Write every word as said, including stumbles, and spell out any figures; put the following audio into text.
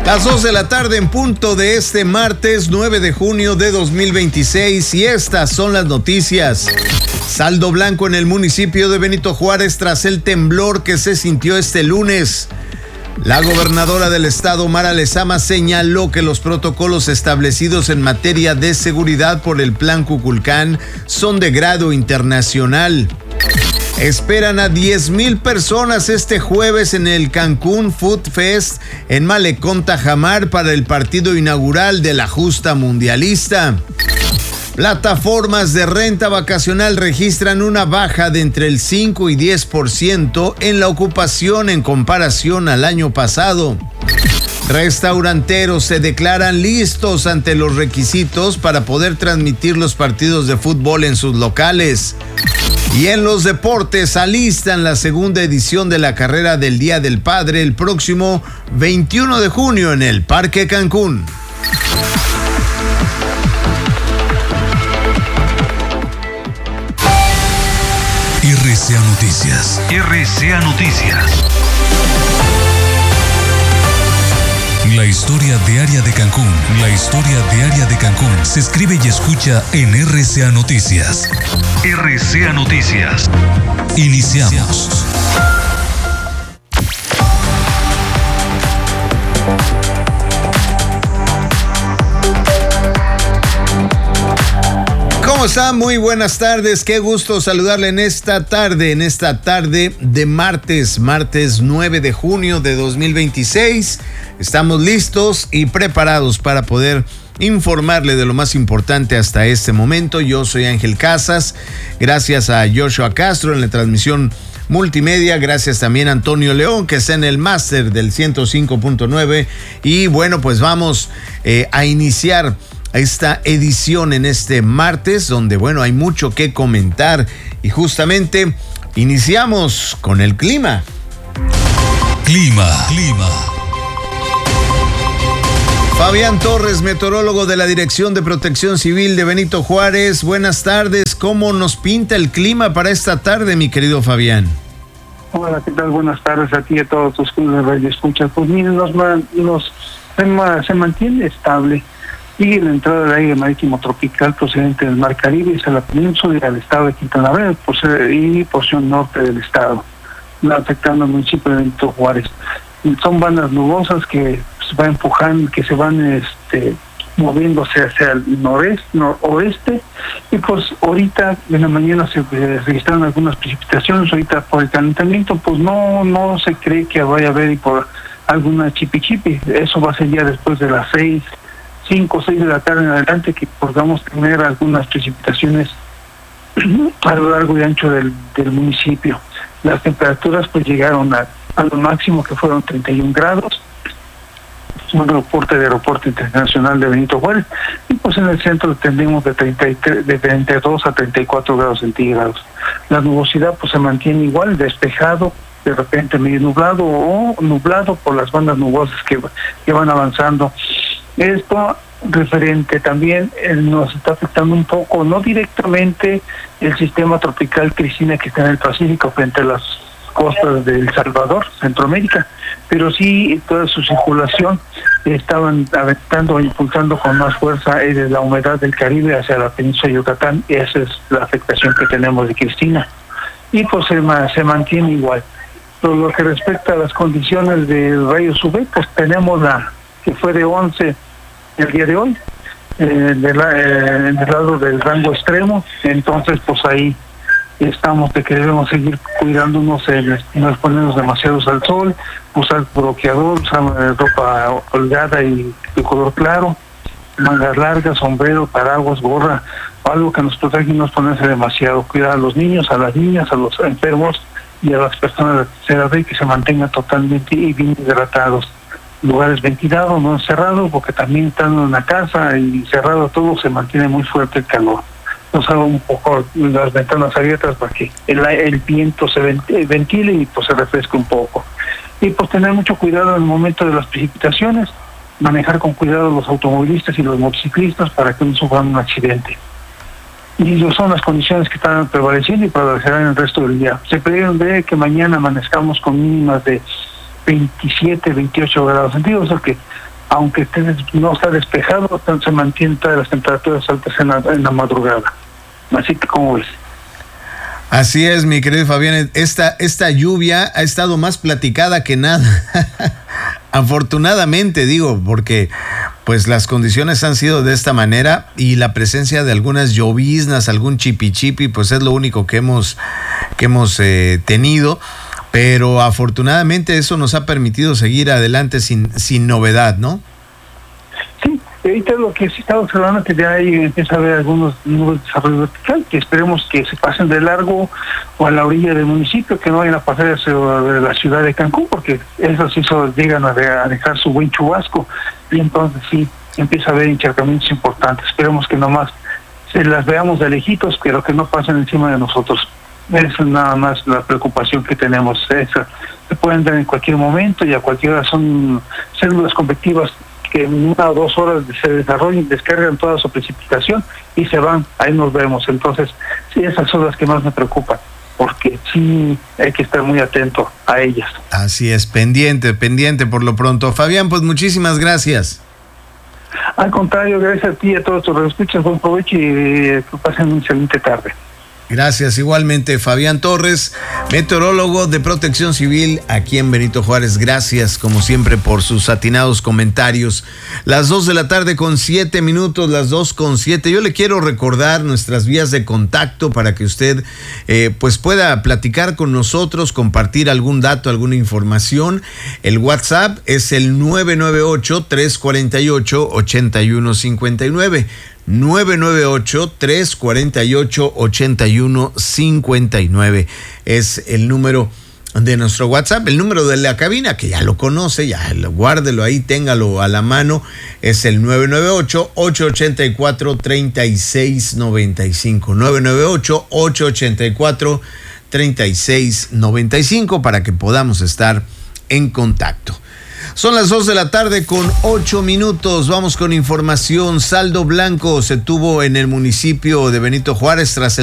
Las dos de la tarde en punto de este martes nueve de junio de dos mil veintiséis, y estas son las noticias. Saldo blanco en el municipio de Benito Juárez tras el temblor que se sintió este lunes. La gobernadora del estado, Mara Lezama, señaló que los protocolos establecidos en materia de seguridad por el Plan Kukulcán son de grado internacional. Esperan a diez mil personas este jueves en el Cancún Food Fest en Malecón Tajamar para el partido inaugural de la justa mundialista. Plataformas de renta vacacional registran una baja de entre el cinco y diez por ciento en la ocupación en comparación al año pasado. Restauranteros se declaran listos ante los requisitos para poder transmitir los partidos de fútbol en sus locales. Y en los deportes alistan la segunda edición de la carrera del Día del Padre el próximo veintiuno de junio en el Parque Cancún. R C A Noticias. R C A Noticias. La historia diaria de Cancún. La historia diaria de Cancún se escribe y escucha en R C A Noticias. R C A Noticias. Iniciamos. ¿Cómo está? Muy buenas tardes. Qué gusto saludarle en esta tarde, en esta tarde de martes, martes nueve de junio de dos mil veintiséis. Estamos listos y preparados para poder informarle de lo más importante hasta este momento. Yo soy Ángel Casas, gracias a Joshua Castro en la transmisión multimedia, gracias también a Antonio León, que está en el máster del ciento cinco punto nueve. Y bueno, pues vamos eh, a iniciar esta edición en este martes, donde bueno, hay mucho que comentar, y justamente iniciamos con el clima. Clima, clima. Fabián Torres, meteorólogo de la Dirección de Protección Civil de Benito Juárez. Buenas tardes. ¿Cómo nos pinta el clima para esta tarde, mi querido Fabián? Hola, ¿qué tal? Buenas tardes a ti y a todos tus radioescuchas. Pues miren, nos, nos, se, se mantiene estable. Sigue la entrada del aire marítimo tropical procedente del Mar Caribe hacia la península y al estado de Quintana Roo y porción norte del estado, afectando al municipio de Benito Juárez. Son bandas nubosas que se van empujando, que se van este, moviéndose hacia el noreste, noroeste, y pues ahorita en la mañana se registraron algunas precipitaciones. Ahorita por el calentamiento pues no no se cree que vaya a haber y por alguna chipi chipi. Eso va a ser ya después de las seis, cinco o seis de la tarde en adelante, que podamos tener algunas precipitaciones a lo largo y ancho del, del municipio. Las temperaturas pues llegaron a, a lo máximo, que fueron treinta y un grados, un reporte de Aeropuerto Internacional de Benito Juárez, y pues en el centro tendemos de, treinta y tres, de treinta y dos a treinta y cuatro grados centígrados. La nubosidad pues se mantiene igual, despejado, de repente medio nublado o nublado por las bandas nubosas que, que van avanzando. Esto referente también eh, nos está afectando un poco, no directamente, el sistema tropical Cristina, que está en el Pacífico frente a las costas de El Salvador, Centroamérica, pero sí toda su circulación estaban aventando, impulsando con más fuerza eh, de la humedad del Caribe hacia la península de Yucatán. Esa es la afectación que tenemos de Cristina, y pues se, se mantiene igual. Por lo que respecta a las condiciones de rayos U V, pues tenemos la que fue de once el día de hoy, eh, de la, eh, en el lado del rango extremo. Entonces pues ahí estamos de que debemos seguir cuidándonos, eh, no exponernos demasiado al sol, usar bloqueador, usar eh, ropa holgada y de color claro, mangas largas, sombrero, paraguas, gorra, algo que nos proteja y no exponerse demasiado. Cuidar a los niños, a las niñas, a los enfermos y a las personas de tercera edad, que se mantengan totalmente y bien hidratados. Lugares ventilados, no encerrados, porque también estando en la casa y cerrado todo, se mantiene muy fuerte el calor. Nos hago un poco las ventanas abiertas para que el, el viento se ventile y pues se refresque un poco. Y pues tener mucho cuidado en el momento de las precipitaciones, manejar con cuidado los automovilistas y los motociclistas para que no sufran un accidente. Y son las condiciones que están prevaleciendo y prevalecerán el resto del día. Se prevé que mañana amanezcamos con mínimas de veintisiete, veintiocho grados centígrados, o sea que aunque esté, no está despejado, se mantienen todas las temperaturas altas en la, en la madrugada. Así que, ¿cómo ves? Así es, mi querido Fabián, esta, esta lluvia ha estado más platicada que nada. Afortunadamente, digo, porque pues las condiciones han sido de esta manera y la presencia de algunas lloviznas, algún chipi chipi, pues es lo único que hemos, que hemos eh, tenido. Pero afortunadamente eso nos ha permitido seguir adelante sin, sin novedad, ¿no? Sí, ahorita lo que sí está observando que ya ahí empieza a haber algunos nubes de desarrollo vertical, que esperemos que se pasen de largo o a la orilla del municipio, que no vayan a pasar hacia la ciudad de Cancún, porque esos sí so, llegan a, de, a dejar su buen chubasco, y entonces sí empieza a haber encharcamientos importantes. Esperemos que nomás se las veamos de lejitos, pero que no pasen encima de nosotros. Esa es nada más la preocupación que tenemos. Esa, se pueden dar en cualquier momento y a cualquier hora. Son células convectivas que en una o dos horas se desarrollan, descargan toda su precipitación y se van. Ahí nos vemos. Entonces, sí, esas son las que más me preocupan, porque sí hay que estar muy atento a ellas. Así es, pendiente, pendiente por lo pronto. Fabián, pues muchísimas gracias. Al contrario, gracias a ti y a todos tus escuchas. Buen provecho y que pasen una excelente tarde. Gracias, igualmente Fabián Torres, meteorólogo de Protección Civil aquí en Benito Juárez. Gracias, como siempre, por sus atinados comentarios. Las dos de la tarde con siete minutos, las dos con siete. Yo le quiero recordar nuestras vías de contacto para que usted eh, pues pueda platicar con nosotros, compartir algún dato, alguna información. El WhatsApp es el nueve nueve ocho, tres cuatro ocho, ocho uno cinco nueve. nueve nueve ocho, tres cuatro ocho, ocho uno cinco nueve es el número de nuestro WhatsApp. El número de la cabina, que ya lo conoce, ya lo, guárdelo ahí, téngalo a la mano, es el nueve nueve ocho, ocho ocho cuatro, tres seis nueve cinco. nueve nueve ocho, ocho ocho cuatro, tres seis nueve cinco para que podamos estar en contacto. Son las dos de la tarde con ocho minutos. Vamos con información. Saldo blanco se tuvo en el municipio de Benito Juárez tras el